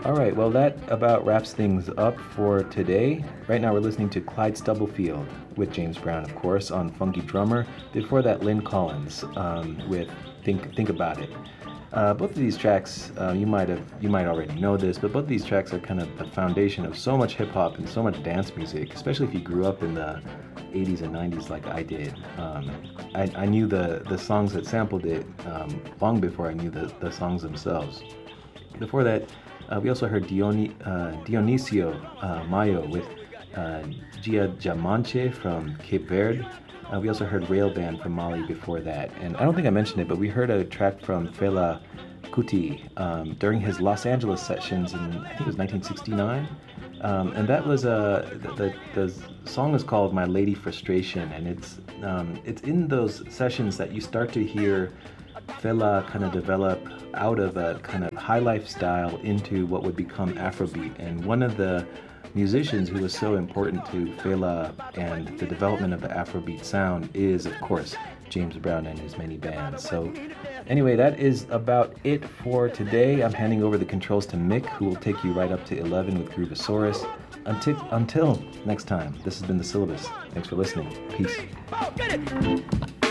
All right, well, that about wraps things up for today. Right now, we're listening to Clyde Stubblefield with James Brown, of course, on Funky Drummer. Before that, Lynn Collins with Think About It. Both of these tracks, you might already know this, but both of these tracks are kind of the foundation of so much hip hop and so much dance music, especially if you grew up in the 80s and 90s like I did. I knew the songs that sampled it long before I knew the songs themselves. Before that, we also heard Dionisio Mayo with Gia Jamanche from Cape Verde. We also heard Rail Band from Mali before that. And I don't think I mentioned it, but we heard a track from Fela Kuti during his Los Angeles sessions in, I think it was 1969. And that was, the song is called My Lady Frustration. And it's in those sessions that you start to hear Fela kind of develop out of a kind of high life style into what would become Afrobeat. And one of the musicians who was so important to Fela and the development of the Afrobeat sound is, of course, James Brown and his many bands. So anyway, that is about it for today. I'm handing over the controls to Mick, who will take you right up to 11 with Groovosaurus. Until next time, this has been The Syllabus. Thanks for listening. Peace.